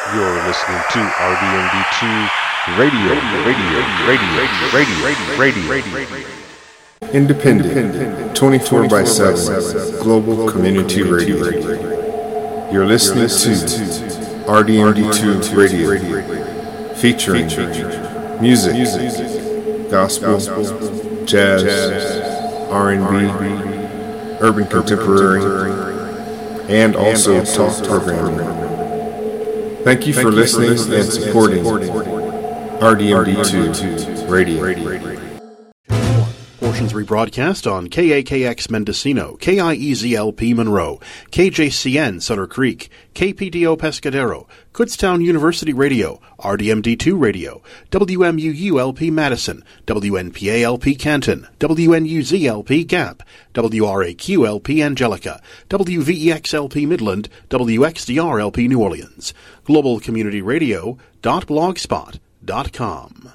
You're listening to RDMD2 Radio. Independent, 24/7, global community radio. You're listening to RDMD2 Radio, featuring music, gospel, jazz, R&B, urban contemporary, and also talk programming. Thank you for listening and supporting RDMD2 Radio. Portions rebroadcast on KAKX Mendocino, KIEZLP Monroe, KJCN Sutter Creek, KPDO Pescadero, Kutztown University Radio, RDMD2 Radio, WMUULP Madison, WNPALP Canton, WNUZLP Gap, WRAQLP Angelica, WVEXLP Midland, WXDRLP New Orleans, globalcommunityradio.blogspot.com.